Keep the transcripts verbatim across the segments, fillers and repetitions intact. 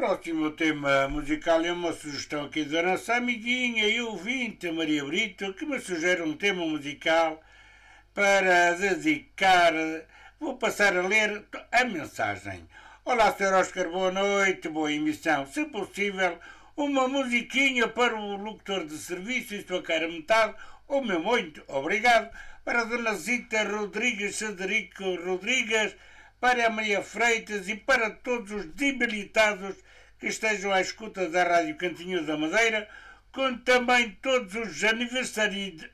próximo tema musical é uma sugestão aqui da nossa amiguinha e ouvinte Maria Brito, que me sugere um tema musical para dedicar. Vou passar a ler a mensagem. Olá, senhor Oscar, boa noite, boa emissão. Se possível, uma musiquinha para o locutor de serviço e sua cara metade, o meu muito obrigado. Para a dona Zita Rodrigues, Federico Rodrigues, para a Maria Freitas e para todos os debilitados que estejam à escuta da Rádio Cantinho da Madeira, com também todos os aniversariantes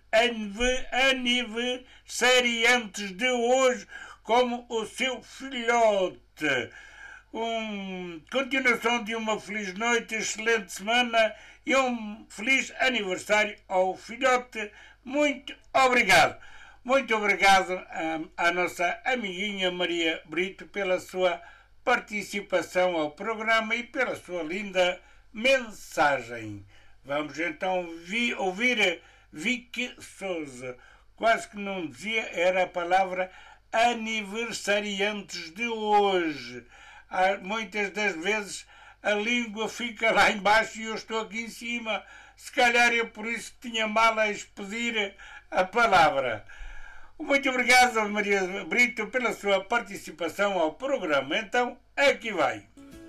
de hoje, como o seu filhote. Um, continuação de uma feliz noite, excelente semana e um feliz aniversário ao filhote. Muito obrigado. Muito obrigado à, à nossa amiguinha Maria Brito pela sua participação ao programa e pela sua linda mensagem. Vamos então vi, ouvir Vicky Souza. Quase que não dizia, era a palavra aniversariantes de hoje. Há, muitas das vezes a língua fica lá embaixo e eu estou aqui em cima. Se calhar é por isso que tinha mal a expedir a palavra. Muito obrigado, Maria Brito, pela sua participação ao programa. Então, aqui vai.